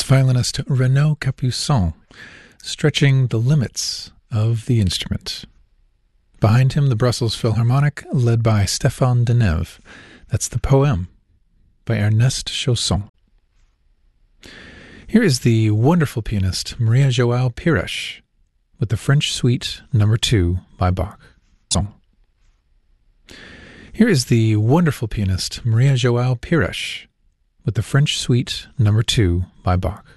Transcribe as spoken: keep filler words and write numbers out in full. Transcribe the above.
violinist Renaud Capuçon, stretching the limits of the instrument. Behind him, the Brussels Philharmonic, led by Stéphane Denève. That's the Poème by Ernest Chausson. Here is the wonderful pianist Maria João Pires with the French Suite Number Two by Bach. Here is the wonderful pianist Maria João Pires with the French Suite Number Two by Bach.